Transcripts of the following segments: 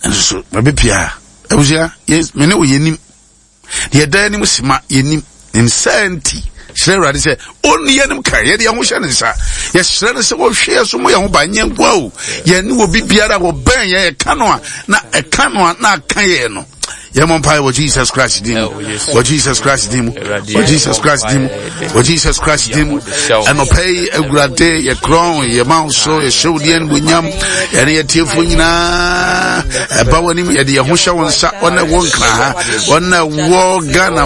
and so maybe Pia. Yes, many we yenim. The Adenim Sima yenim insanity. Share say only yenim carry the emotion is yes, Shredder will share some way on by Yan Wow. Yen will be Piara will burn ye a canoa, not a canoa, not Cayeno. Yamon Pai, what Jesus Christ did, what Jesus Christ did, what Jesus Christ did, what Jesus Christ did, and obey a great day, a crown, your mouth, so a show the end with yam, and a tear for you, a bowanim, and the Yahusha one sat on a one car, on a war gun,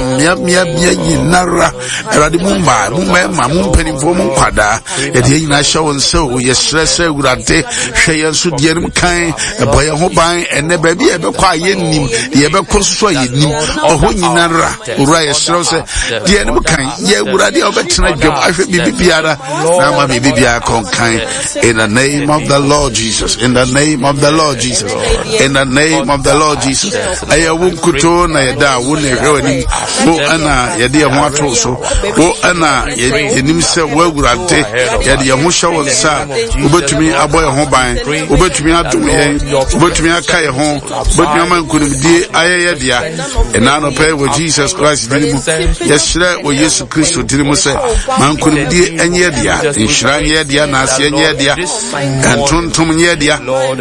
Nara, Radimumba, Mumma, penny for Mumpada, and the Ina show and so, yes, Lesser, great day, Shayan Sudian kind, a boy a hobby, and the baby ever quiet him, the ever so you knew when you nara Uriah Strauss, the enemy kind, yeah, would I be over tonight? I should be Biara, now my baby kind in the name of the Lord Jesus, in the name of the Lord Jesus, in the name of the Lord Jesus. I won't kuto na yada wouldn't hear any Anna Yadia Matoso, Anna Yenimse, where would I take Yadia Musha was sa, over to me a boy home by, over to me to me, over to me a kaya home, but your man couldn't be and now pay with Jesus Christ. Yes, with Jesus Christ, man couldn't be any idea. In Shrine Yedia, Nasi Yedia, and Tuntum Yedia.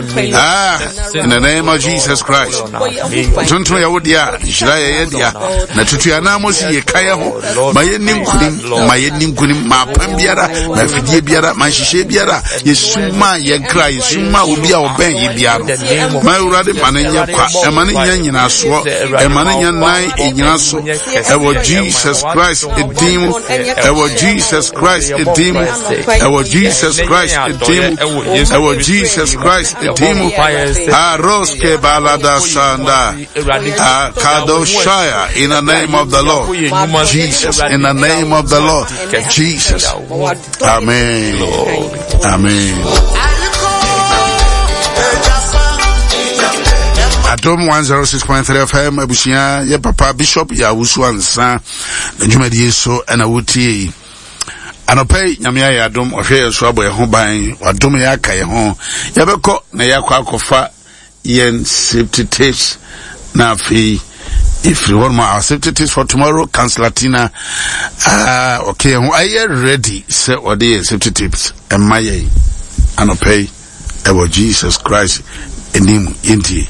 In the name of Jesus Christ. Tuntum Yawodia, Shrine Yedia, Natutianamos, Yekayaho, my ending couldn't, my Pambiara, my Fidibiara, my Shishabiara, Yesuma, Yekra, Suma will be our Ben Yibiara. My Radi Manania, a Manian. A man nine in Yaso, our Jesus Christ a demon, our Jesus Christ a demon, our Jesus Christ a demon, our Jesus Christ a demon, Roske Balada Sanda, Kadoshaya, in the name of the Lord, Jesus, in the name of the Lord, Jesus, Amen, Amen. Adom 106.3 FM abusia ye papa Bishop ya wusu ansa adwumadi so na wotie anopai nyame ya adom ohwe so aboye ho ban adom ya aka ye ho ye beko na ya kwa akofa yen safety tips na fi if you want my safety tips for tomorrow Councilor okay are you ready say what the safety tips and my anopai ewo Jesus Christ enim inti